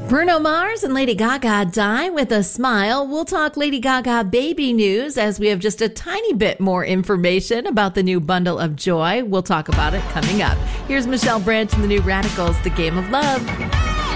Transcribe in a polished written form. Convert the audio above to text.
Bruno Mars and Lady Gaga die with a smile. We'll talk Lady Gaga baby news as we have just a tiny bit more information about the new bundle of joy. We'll talk about it coming up. Here's Michelle Branch and the New Radicals, The Game of Love.